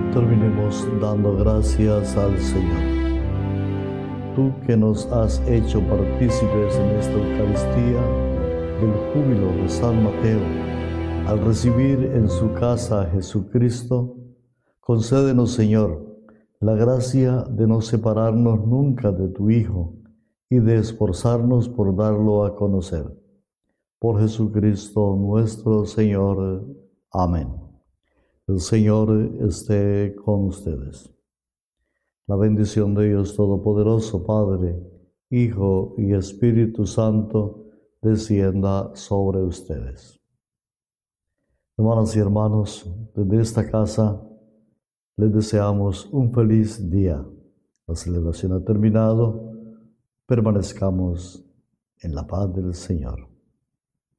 Terminemos dando gracias al Señor. Tú que nos has hecho partícipes en esta Eucaristía del júbilo de San Mateo, al recibir en su casa a Jesucristo, concédenos, Señor, la gracia de no separarnos nunca de tu Hijo y de esforzarnos por darlo a conocer. Por Jesucristo nuestro Señor. Amén. El Señor esté con ustedes. La bendición de Dios Todopoderoso, Padre, Hijo y Espíritu Santo, descienda sobre ustedes. Hermanas y hermanos, desde esta casa les deseamos un feliz día. La celebración ha terminado. Permanezcamos en la paz del Señor.